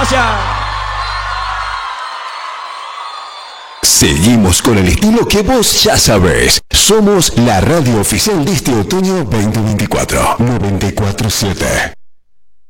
gracias. Seguimos con el estilo que vos ya sabés. Somos la radio oficial de este otoño 2024. 94.7.